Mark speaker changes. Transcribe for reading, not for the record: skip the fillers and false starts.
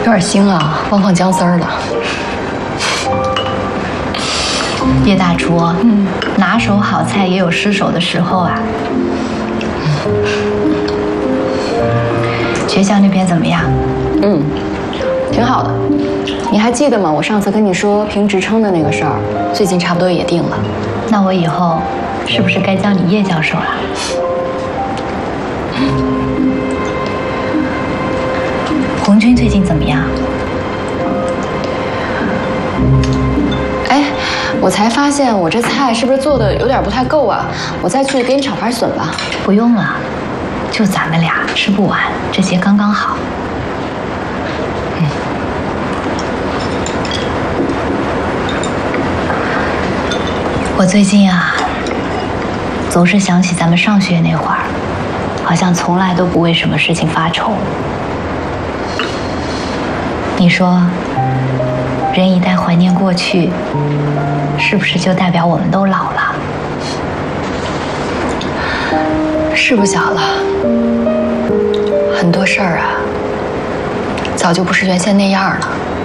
Speaker 1: 点腥啊，忘放姜丝儿了。
Speaker 2: 叶大厨，拿手好菜也有失手的时候啊。学校那边怎么样？
Speaker 1: 挺好的。你还记得吗？我上次跟你说评职称的那个事儿，最近差不多也定了。
Speaker 2: 那我以后是不是该叫你叶教授了？红军最近怎么样？
Speaker 1: 哎，我才发现我这菜是不是做的有点不太够啊？我再去给你炒盘笋吧。
Speaker 2: 不用了，就咱们俩吃不完，这些刚刚好。我最近啊，总是想起咱们上学那会儿，好像从来都不为什么事情发愁。你说，人一旦怀念过去，是不是就代表我们都老了？
Speaker 1: 是不小了，很多事儿啊，早就不是原先那样了。